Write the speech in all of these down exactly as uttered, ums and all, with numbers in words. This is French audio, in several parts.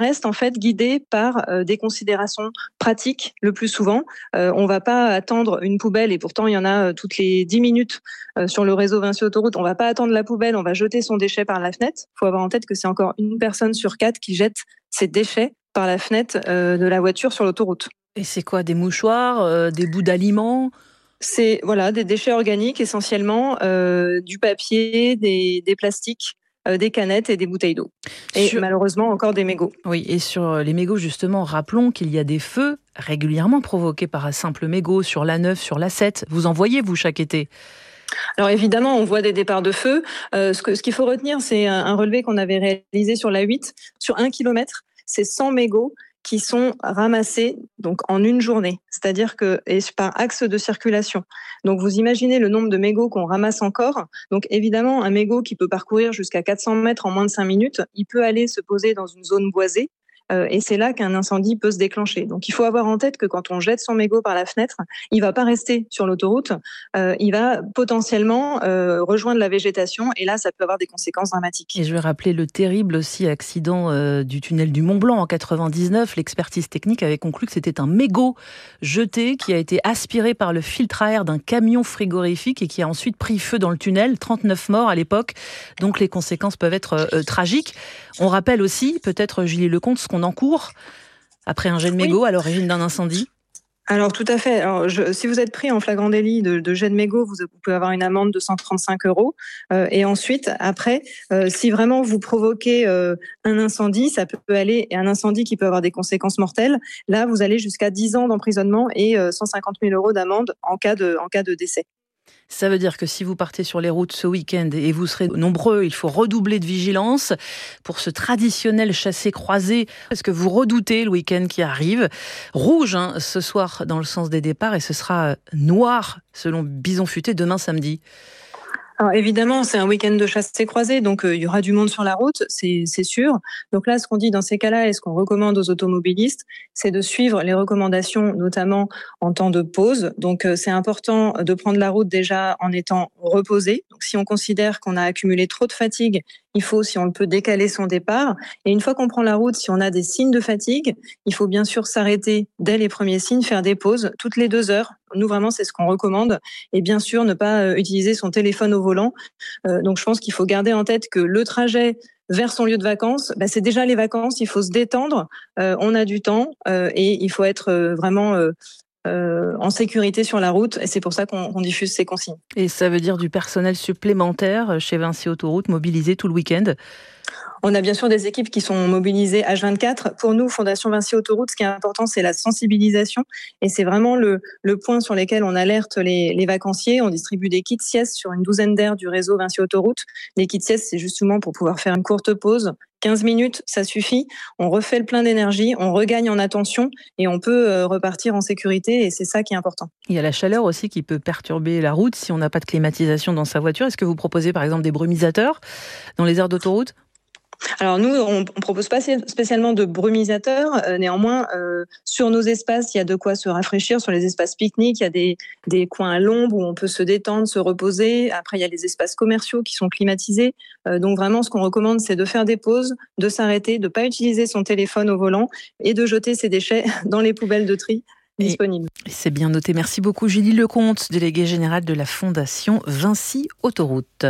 reste en fait guidé par euh, des considérations pratiques le plus souvent. Euh, on va pas attendre une poubelle, et pourtant il y en a euh, toutes les dix minutes euh, sur le réseau Vinci Autoroute. On va pas attendre la poubelle, on va jeter son déchet par la fenêtre. Il faut avoir en tête que c'est encore une personne sur quatre qui jette ses déchets par la fenêtre euh, de la voiture sur l'autoroute. Et c'est quoi, des mouchoirs, euh, des bouts d'aliments ? C'est voilà des déchets organiques essentiellement, euh, du papier, des, des plastiques, euh, des canettes et des bouteilles d'eau. Et sur... malheureusement encore des mégots. Oui, et sur les mégots justement, rappelons qu'il y a des feux régulièrement provoqués par un simple mégot sur l'A neuf, sur l'A sept. Vous en voyez, vous, chaque été ? Alors évidemment, on voit des départs de feu. Euh, ce, que, ce qu'il faut retenir, c'est un, un relevé qu'on avait réalisé sur l'A huit. Sur un kilomètre, c'est cent mégots qui sont ramassés donc en une journée, c'est-à-dire que et par axe de circulation. Donc vous imaginez le nombre de mégots qu'on ramasse encore. Donc évidemment, un mégot qui peut parcourir jusqu'à quatre cents mètres en moins de cinq minutes, il peut aller se poser dans une zone boisée. Euh, et c'est là qu'un incendie peut se déclencher. Donc il faut avoir en tête que quand on jette son mégot par la fenêtre, il va pas rester sur l'autoroute, euh, il va potentiellement euh, rejoindre la végétation, et là ça peut avoir des conséquences dramatiques. Et je vais rappeler le terrible aussi accident euh, du tunnel du Mont Blanc en quatre-vingt-dix-neuf. L'expertise technique avait conclu que c'était un mégot jeté qui a été aspiré par le filtre à air d'un camion frigorifique et qui a ensuite pris feu dans le tunnel. trente-neuf morts à l'époque, donc les conséquences peuvent être euh, tragiques. On rappelle aussi, peut-être Julie Lecomte, ce qu'on encourt après un jet de mégot oui. à l'origine d'un incendie. Alors tout à fait. Alors, je, si vous êtes pris en flagrant délit de, de jet de mégot, vous, vous pouvez avoir une amende de cent trente-cinq euros. Euh, et ensuite, après, euh, si vraiment vous provoquez euh, un incendie, ça peut aller, et un incendie qui peut avoir des conséquences mortelles. Là, vous allez jusqu'à dix ans d'emprisonnement et euh, cent cinquante mille euros d'amende en cas de, en cas de décès. Ça veut dire que si vous partez sur les routes ce week-end, et vous serez nombreux, il faut redoubler de vigilance pour ce traditionnel chassé-croisé. Est-ce que vous redoutez le week-end qui arrive ? Rouge hein, ce soir dans le sens des départs, et ce sera noir selon Bison Futé demain samedi. Alors évidemment, c'est un week-end de chassé-croisé, donc euh, il y aura du monde sur la route, c'est, c'est sûr. Donc là, ce qu'on dit dans ces cas-là, et ce qu'on recommande aux automobilistes, c'est de suivre les recommandations, notamment en temps de pause. Donc euh, c'est important de prendre la route déjà en étant reposé. Donc si on considère qu'on a accumulé trop de fatigue, il faut, si on le peut, décaler son départ. Et une fois qu'on prend la route, si on a des signes de fatigue, il faut bien sûr s'arrêter dès les premiers signes, faire des pauses toutes les deux heures. Nous, vraiment, c'est ce qu'on recommande. Et bien sûr, ne pas euh, utiliser son téléphone au volant. Euh, donc, je pense qu'il faut garder en tête que le trajet vers son lieu de vacances, bah, c'est déjà les vacances. Il faut se détendre. Euh, on a du temps euh, et il faut être euh, vraiment euh, euh, en sécurité sur la route. Et c'est pour ça qu'on, qu'on diffuse ces consignes. Et ça veut dire du personnel supplémentaire chez Vinci Autoroute mobilisé tout le week-end ? On a bien sûr des équipes qui sont mobilisées H vingt-quatre. Pour nous, Fondation Vinci Autoroute, ce qui est important, c'est la sensibilisation. Et c'est vraiment le, le point sur lequel on alerte les, les vacanciers. On distribue des kits sieste sur une douzaine d'aires du réseau Vinci Autoroute. Les kits sieste, c'est justement pour pouvoir faire une courte pause. quinze minutes, ça suffit. On refait le plein d'énergie, on regagne en attention et on peut repartir en sécurité. Et c'est ça qui est important. Il y a la chaleur aussi qui peut perturber la route si on n'a pas de climatisation dans sa voiture. Est-ce que vous proposez par exemple des brumisateurs dans les aires d'autoroute ? Alors nous, on ne propose pas spécialement de brumisateurs. Euh, néanmoins, euh, sur nos espaces, il y a de quoi se rafraîchir. Sur les espaces pique-nique, il y a des, des coins à l'ombre où on peut se détendre, se reposer. Après, il y a les espaces commerciaux qui sont climatisés. Euh, donc vraiment, ce qu'on recommande, c'est de faire des pauses, de s'arrêter, de ne pas utiliser son téléphone au volant et de jeter ses déchets dans les poubelles de tri disponibles. Et c'est bien noté. Merci beaucoup Julie Lecomte, déléguée générale de la Fondation Vinci Autoroute.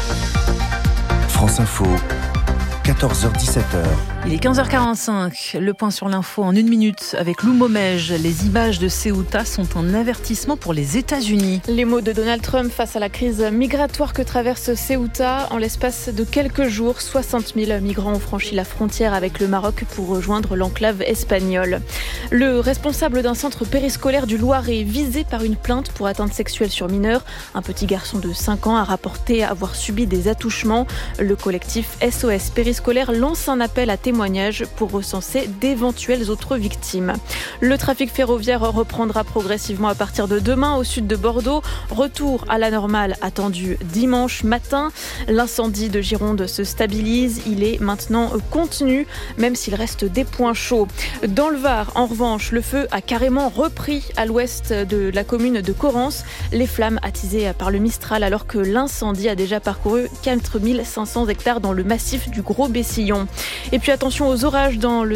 France Info. quatorze heures dix-sept. Il est quinze heures quarante-cinq, le point sur l'info en une minute avec Lou Momège. Les images de Ceuta sont un avertissement pour les États-Unis. Les mots de Donald Trump face à la crise migratoire que traverse Ceuta. En l'espace de quelques jours, soixante mille migrants ont franchi la frontière avec le Maroc pour rejoindre l'enclave espagnole. Le responsable d'un centre périscolaire du Loiret, visé par une plainte pour atteinte sexuelle sur mineur. Un petit garçon de cinq ans a rapporté avoir subi des attouchements. Le collectif S O S Périscolaire lance un appel à témoigner pour recenser d'éventuelles autres victimes. Le trafic ferroviaire reprendra progressivement à partir de demain au sud de Bordeaux. Retour à la normale attendu dimanche matin. L'incendie de Gironde se stabilise. Il est maintenant contenu, même s'il reste des points chauds. Dans le Var, en revanche, le feu a carrément repris à l'ouest de la commune de Corrence. Les flammes attisées par le Mistral alors que l'incendie a déjà parcouru quatre mille cinq cents hectares dans le massif du Gros Bessillon. Et puis attention aux orages dans le